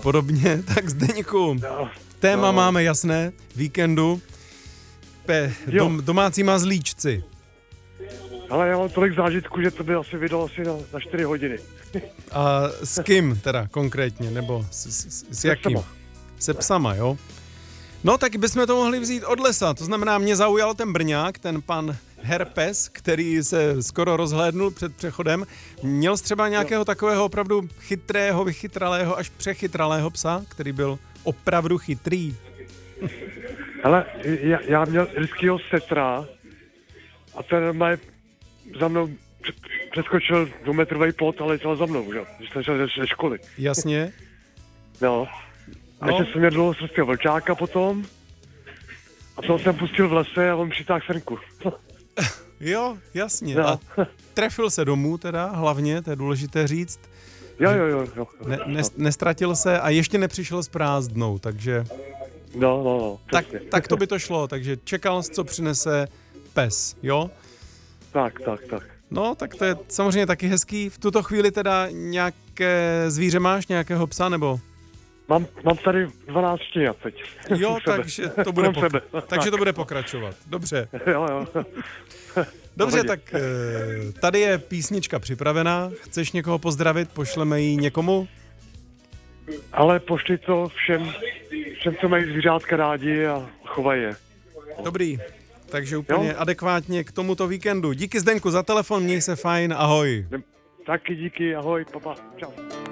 podobně. Tak Zdeňku, No, téma no. máme jasné, víkendu. Domácí mazlíčci. Ale já mám tolik zážitků, že to by asi vydal asi na 4 hodiny. A s kým teda konkrétně, nebo s jakým? psama. Se psama, jo? No, tak bychom to mohli vzít od lesa. To znamená, mě zaujal ten Brňák, ten pan Herpes, který se skoro rozhlédnul před přechodem. Měl jsi třeba nějakého takového opravdu chytrého, vychytralého, až přechytralého psa, který byl opravdu chytrý? Hele, já měl irskýho setra a ten má za mnou přeskočil 2metrový plot, ale letěl za mnou, že? Když jsem šel ze školy. Jasně. No. A No. ještě jsem měl dlouhosrstého vlčáka potom. A toho jsem pustil v lese a on přitáhl srnku. Jo, jasně. No. A trefil se domů teda, hlavně, to je důležité říct. Jo. Nestratil se a ještě nepřišel s prázdnou, takže No, přesně. tak to by to šlo, takže čekal jsi, co přinese pes, jo? Tak. No, tak to je samozřejmě taky hezký. V tuto chvíli teda nějaké zvíře máš, nějakého psa, nebo? Mám tady 12 štěňat teď. Jo, Sebe. takže to bude, Kolem sebe. takže to bude pokračovat. Dobře. Jo. Dobře, Pohodě. tak tady je písnička připravená. Chceš někoho pozdravit? Pošleme ji někomu? Ale pošli to všem, co mají zvířátka rádi a chovají je. Dobrý. Takže úplně adekvátně k tomuto víkendu. Díky Zdenku za telefon, měj se fajn, ahoj. Taky díky, ahoj, papa, čau.